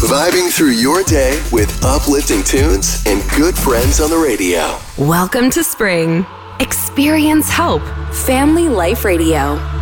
Vibing through your day with uplifting tunes and good friends on the radio. Welcome to spring. Experience hope. Family Life Radio.